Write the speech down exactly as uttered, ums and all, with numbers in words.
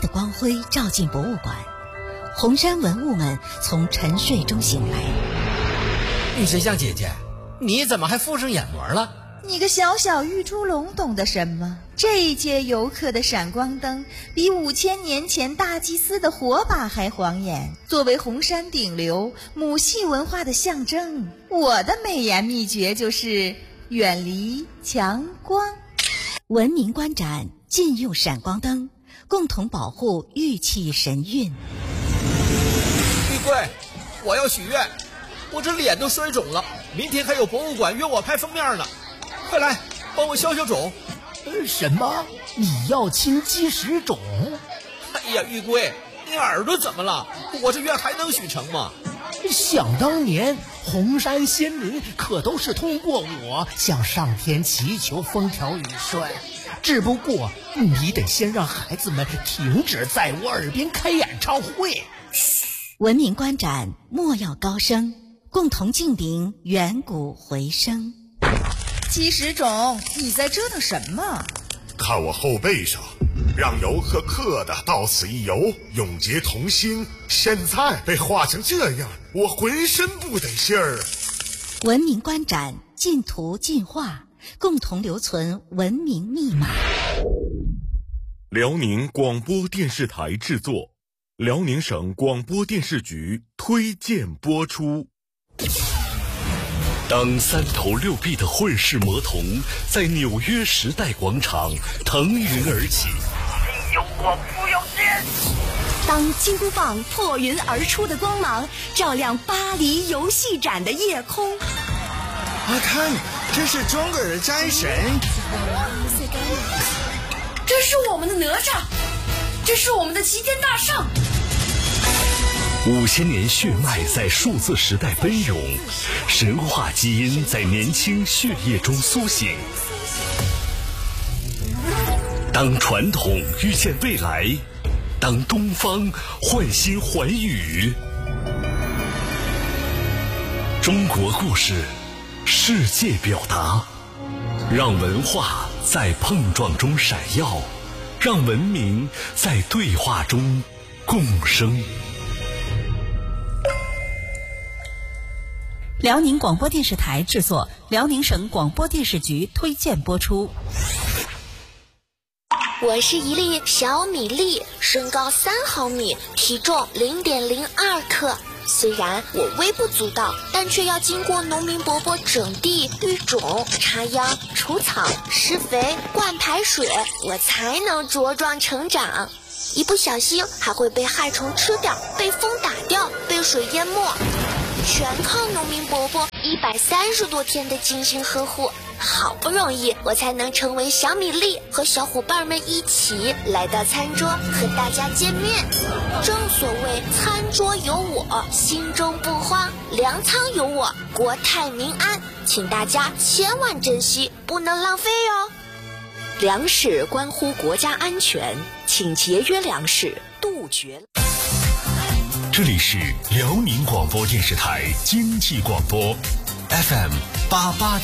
光辉照进博物馆，红山文物们从沉睡中醒来。 玉神像姐姐，你怎么还附上眼膜了？ 你个小小玉猪笼懂得什么？这一届游客的闪光灯比五千年前大祭司的火把还晃眼。作为红山顶流母系文化的象征，我的美颜秘诀就是远离强光。 文明观展，禁用闪光灯，共同保护玉器神韵。 玉贵，我要许愿，我这脸都摔肿了，明天还有博物馆约我拍封面呢，快来帮我消消肿。 呃，什么？你要清鸡屎肿？ 哎呀，玉贵，你耳朵怎么了？我这愿还能许成吗？ 想当年红山仙灵可都是通过我向上天祈求风调雨顺，只不过你得先让孩子们停止在我耳边开演唱会。 文明观展，莫要高声，共同敬顶远古回声。 鸡屎种，你在折腾什么？ 看我后背上，让游客刻的到此一游，永结同心。现在被画成这样，我浑身不得劲儿。 文明观展，禁图禁画，共同留存文明密码。 辽宁广播电视台制作，辽宁省广播电视局推荐播出。 当三头六臂的混世魔童在纽约时代广场腾云而起， 有我不有剑。 当金箍棒破云而出的光芒照亮巴黎游戏展的夜空， 啊，看，这是中国的战神， 这是我们的哪吒，这是我们的齐天大圣。 五千年血脉在数字时代奔涌，神话基因在年轻血液中苏醒。当传统遇见未来，当东方焕新寰宇。中国故事，世界表达，让文化在碰撞中闪耀，让文明在对话中共生。 辽宁广播电视台制作，辽宁省广播电视局推荐播出。 我是一粒小米粒，身高三毫米，体重零点零二克。虽然我微不足道，但却要经过农民伯伯整地、育种、插秧、除草、施肥、灌排水，我才能茁壮成长。一不小心还会被害虫吃掉，被风打掉，被水淹没。全靠农民伯伯一百三十多天的精心呵护，好不容易我才能成为小米粒，和小伙伴们一起来到餐桌和大家见面。正所谓餐桌有我，心中不慌；粮仓有我，国泰民安。请大家千万珍惜，不能浪费哦。 粮食关乎国家安全，请节约粮食，杜绝。 这里是辽宁广播电视台经济广播 F M 八八。